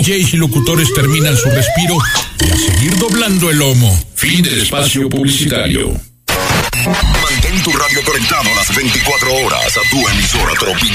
DJs y locutores terminan su respiro y a seguir doblando el lomo. Fin del espacio publicitario. Mantén tu radio conectado las 24 horas a tu emisora tropical.